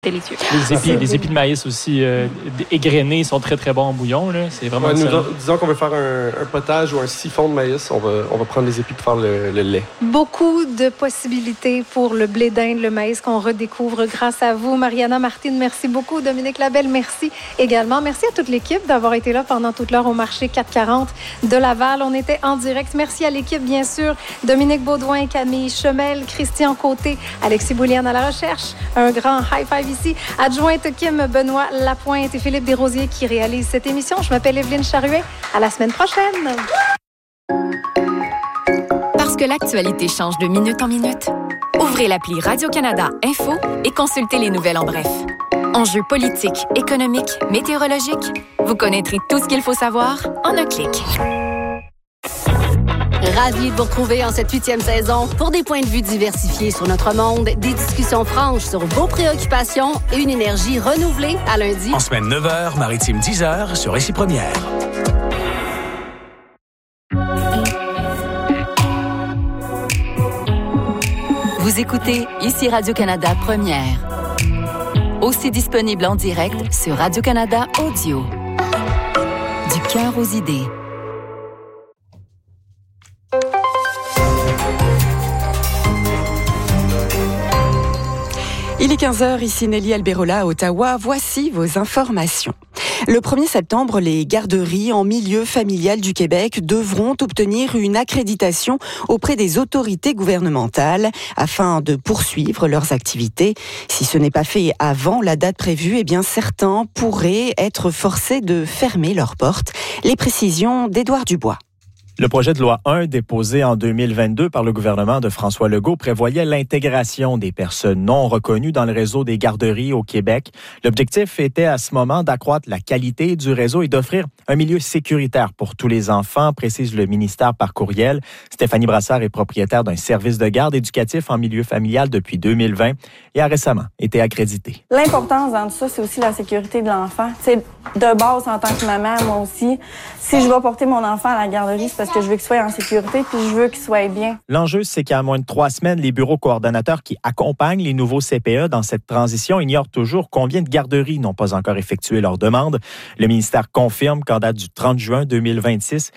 délicieux. Les épis de maïs aussi égrenés sont très très bons en bouillon. Là. C'est vraiment disons qu'on veut faire un potage ou un siphon de maïs, on va prendre les épis pour faire le lait. Beaucoup de possibilités pour le blé d'Inde, le maïs qu'on redécouvre grâce à vous. Mariana Martine, merci beaucoup. Dominique Labelle, merci également. Merci à toute l'équipe d'avoir été là pendant toute l'heure au marché 440 de Laval. On était en direct. Merci à l'équipe, bien sûr. Dominique Baudouin, Camille Chemel, Christian Côté, Alexis Bouliane à la recherche. Un grand high five ici. Adjointe Kim Benoît Lapointe et Philippe Desrosiers qui réalisent cette émission. Je m'appelle Evelyne Charruet. À la semaine prochaine. Parce que l'actualité change de minute en minute, ouvrez l'appli Radio-Canada Info et consultez les nouvelles en bref. Enjeux politiques, économiques, météorologiques, vous connaîtrez tout ce qu'il faut savoir en un clic. Ravi de vous retrouver en cette 8e saison pour des points de vue diversifiés sur notre monde, des discussions franches sur vos préoccupations et une énergie renouvelée à lundi. En semaine 9h, maritime 10h sur Récit Première. Vous écoutez ici Radio-Canada Première. Aussi disponible en direct sur Radio-Canada Audio. Du cœur aux idées. Il est 15h, ici Nelly Alberola à Ottawa. Voici vos informations. Le 1er septembre, les garderies en milieu familial du Québec devront obtenir une accréditation auprès des autorités gouvernementales afin de poursuivre leurs activités. Si ce n'est pas fait avant la date prévue, eh bien certains pourraient être forcés de fermer leurs portes. Les précisions d'Édouard Dubois. Le projet de loi 1, déposé en 2022 par le gouvernement de François Legault, prévoyait l'intégration des personnes non reconnues dans le réseau des garderies au Québec. L'objectif était à ce moment d'accroître la qualité du réseau et d'offrir un milieu sécuritaire pour tous les enfants, précise le ministère par courriel. Stéphanie Brassard est propriétaire d'un service de garde éducatif en milieu familial depuis 2020 et a récemment été accréditée. L'importance dans tout ça, c'est aussi la sécurité de l'enfant. C'est de base, en tant que maman, moi aussi, si je vais porter mon enfant à la garderie, c'est parce que je veux qu'il soit en sécurité puis je veux qu'il soit bien. L'enjeu, c'est qu'à moins de 3 semaines, les bureaux coordonnateurs qui accompagnent les nouveaux CPE dans cette transition ignorent toujours combien de garderies n'ont pas encore effectué leur demande. Le ministère confirme qu'en date du 30 juin 2026,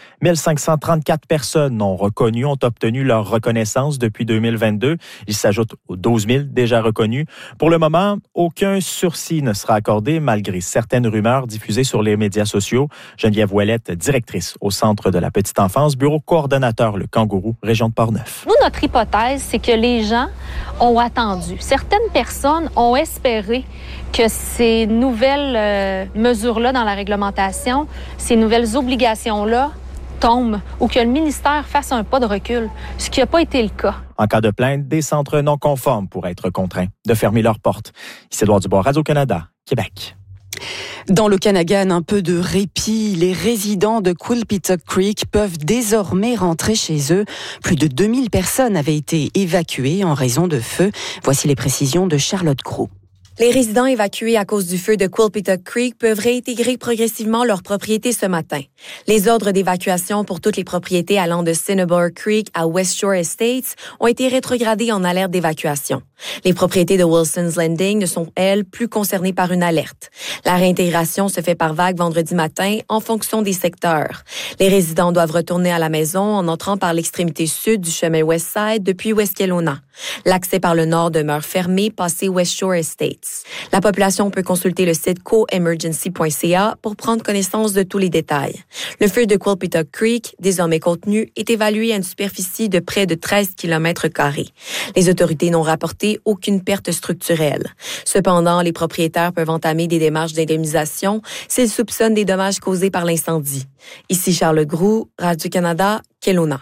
1534 personnes non reconnues ont obtenu leur reconnaissance depuis 2022. Il s'ajoute aux 12 000 déjà reconnus. Pour le moment, aucun sursis ne sera accordé malgré certaines rumeurs diffusées sur les médias sociaux. Geneviève Ouellette, directrice au Centre de la petite enfance, bureau coordonnateur Le Kangourou, région de Portneuf. Nous, notre hypothèse, c'est que les gens ont attendu. Certaines personnes ont espéré que ces nouvelles mesures-là dans la réglementation, ces nouvelles obligations-là tombent ou que le ministère fasse un pas de recul, ce qui n'a pas été le cas. En cas de plainte, des centres non conformes pourraient être contraints de fermer leurs portes. Ici Édouard Dubois, Radio-Canada, Québec. Dans le Kanagan, un peu de répit. Les résidents de Quilpituck Creek peuvent désormais rentrer chez eux. Plus de 2000 personnes avaient été évacuées en raison de feux. Voici les précisions de Charlotte Croux. Les résidents évacués à cause du feu de Quilpituck Creek peuvent réintégrer progressivement leurs propriétés ce matin. Les ordres d'évacuation pour toutes les propriétés allant de Cinnabar Creek à West Shore Estates ont été rétrogradés en alerte d'évacuation. Les propriétés de Wilson's Landing ne sont, elles, plus concernées par une alerte. La réintégration se fait par vague vendredi matin en fonction des secteurs. Les résidents doivent retourner à la maison en entrant par l'extrémité sud du chemin Westside depuis West Kelowna. L'accès par le nord demeure fermé passé West Shore Estates. La population peut consulter le site coemergency.ca pour prendre connaissance de tous les détails. Le feu de Quilpituck Creek, désormais contenu, est évalué à une superficie de près de 13 km². Les autorités n'ont rapporté aucune perte structurelle. Cependant, les propriétaires peuvent entamer des démarches d'indemnisation s'ils soupçonnent des dommages causés par l'incendie. Ici Charles Groux, Radio-Canada, Kelowna.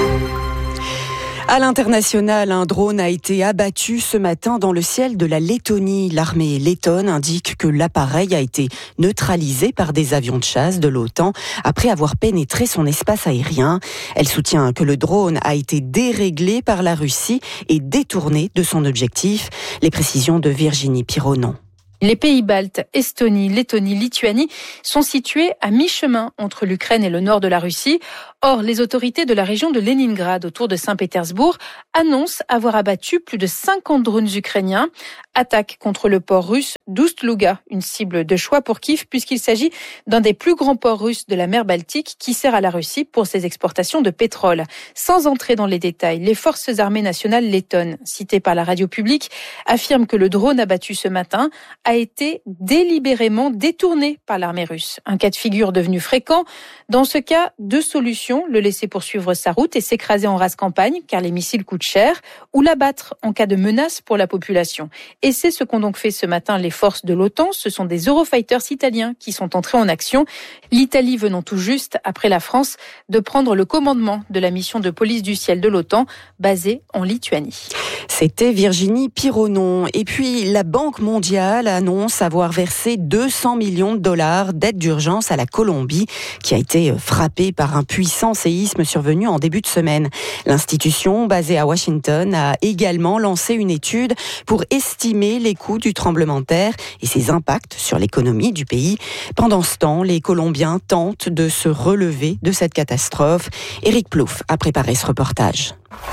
À l'international, un drone a été abattu ce matin dans le ciel de la Lettonie. L'armée lettonne indique que l'appareil a été neutralisé par des avions de chasse de l'OTAN après avoir pénétré son espace aérien. Elle soutient que le drone a été déréglé par la Russie et détourné de son objectif. Les précisions de Virginie Pironon. Les pays baltes, Estonie, Lettonie, Lituanie, sont situés à mi-chemin entre l'Ukraine et le nord de la Russie. Or, les autorités de la région de Leningrad, autour de Saint-Pétersbourg, annoncent avoir abattu plus de 50 drones ukrainiens. Attaque contre le port russe d'Oust-Louga, une cible de choix pour Kiev, puisqu'il s'agit d'un des plus grands ports russes de la mer Baltique qui sert à la Russie pour ses exportations de pétrole. Sans entrer dans les détails, les forces armées nationales lettonnes, citées par la radio publique, affirment que le drone abattu ce matin a été délibérément détourné par l'armée russe. Un cas de figure devenu fréquent. Dans ce cas, deux solutions, le laisser poursuivre sa route et s'écraser en rase campagne, car les missiles coûtent cher, ou l'abattre en cas de menace pour la population. Et c'est ce qu'ont donc fait ce matin les forces de l'OTAN. Ce sont des Eurofighters italiens qui sont entrés en action. L'Italie venant tout juste, après la France, de prendre le commandement de la mission de police du ciel de l'OTAN, basée en Lituanie. C'était Virginie Pironon. Et puis, la Banque mondiale annonce avoir versé 200 millions de dollars d'aide d'urgence à la Colombie, qui a été frappée par un puissant séisme survenu en début de semaine. L'institution, basée à Washington, a également lancé une étude pour estimer les coûts du tremblement de terre et ses impacts sur l'économie du pays. Pendant ce temps, les Colombiens tentent de se relever de cette catastrophe. Éric Plouffe a préparé ce reportage.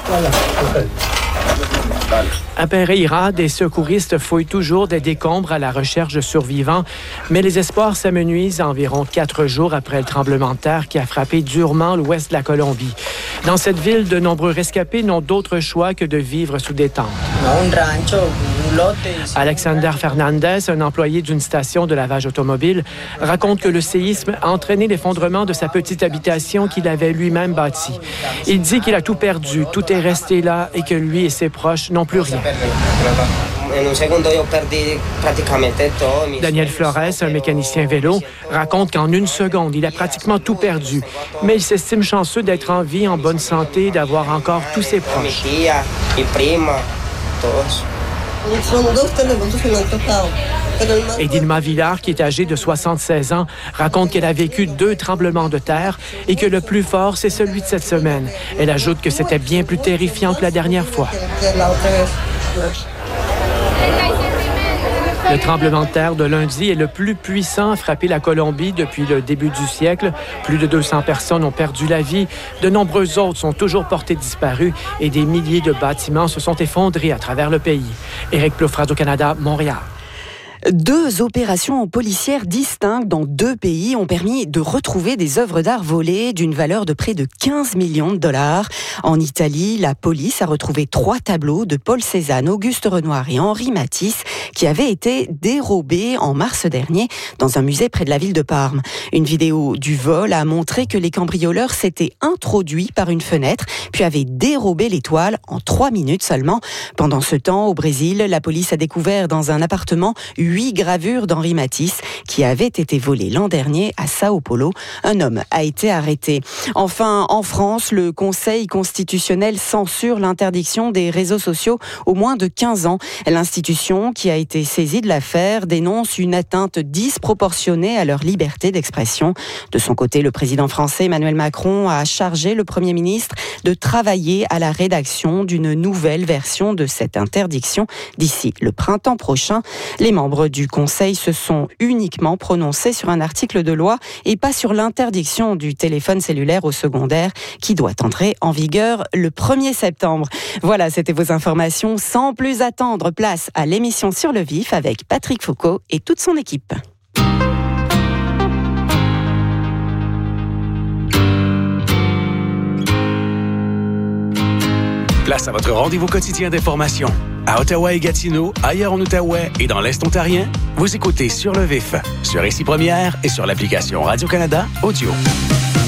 À Pereira, des secouristes fouillent toujours des décombres à la recherche de survivants, mais les espoirs s'amenuisent environ 4 jours après le tremblement de terre qui a frappé durement l'ouest de la Colombie. Dans cette ville, de nombreux rescapés n'ont d'autre choix que de vivre sous des tentes. Alexander Fernandez, un employé d'une station de lavage automobile, raconte que le séisme a entraîné l'effondrement de sa petite habitation qu'il avait lui-même bâtie. Il dit qu'il a tout perdu, tout est resté là et que lui et ses proches n'ont plus rien. Daniel Flores, un mécanicien vélo, raconte qu'en une seconde, il a pratiquement tout perdu. Mais il s'estime chanceux d'être en vie, en bonne santé, d'avoir encore tous ses proches. Edilma Villar, qui est âgée de 76 ans, raconte qu'elle a vécu 2 tremblements de terre et que le plus fort, c'est celui de cette semaine. Elle ajoute que c'était bien plus terrifiant que la dernière fois. Le tremblement de terre de lundi est le plus puissant à frapper la Colombie depuis le début du siècle. Plus de 200 personnes ont perdu la vie. De nombreux autres sont toujours portés disparus et des milliers de bâtiments se sont effondrés à travers le pays. Éric Plouffe, Radio-Canada, Montréal. 2 opérations policières distinctes dans 2 pays ont permis de retrouver des œuvres d'art volées d'une valeur de près de 15 millions de dollars. En Italie, la police a retrouvé 3 tableaux de Paul Cézanne, Auguste Renoir et Henri Matisse qui avaient été dérobés en mars dernier dans un musée près de la ville de Parme. Une vidéo du vol a montré que les cambrioleurs s'étaient introduits par une fenêtre puis avaient dérobé les toiles en 3 minutes seulement. Pendant ce temps, au Brésil, la police a découvert dans un appartement 8 gravures d'Henri Matisse qui avaient été volées l'an dernier à Sao Paulo. Un homme a été arrêté. Enfin, en France, le Conseil constitutionnel censure l'interdiction des réseaux sociaux aux moins de 15 ans. L'institution qui a été saisie de l'affaire dénonce une atteinte disproportionnée à leur liberté d'expression. De son côté, le président français Emmanuel Macron a chargé le Premier ministre de travailler à la rédaction d'une nouvelle version de cette interdiction d'ici le printemps prochain. Les membres du Conseil se sont uniquement prononcés sur un article de loi et pas sur l'interdiction du téléphone cellulaire au secondaire qui doit entrer en vigueur le 1er septembre. Voilà, c'était vos informations. Sans plus attendre, place à l'émission Sur le Vif avec Patrick Foucault et toute son équipe. Place à votre rendez-vous quotidien d'information. À Ottawa et Gatineau, ailleurs en Outaouais et dans l'Est ontarien, vous écoutez Sur le Vif, sur Ici Première et sur l'application Radio-Canada Audio.